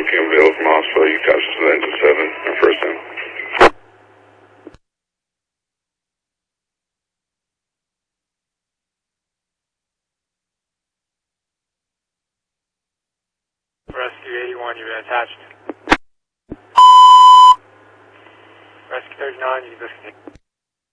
became available from hospital. You captured to the engine 7 and first in. Rescue 81, you've been attached. Rescue 39, you can disconnect.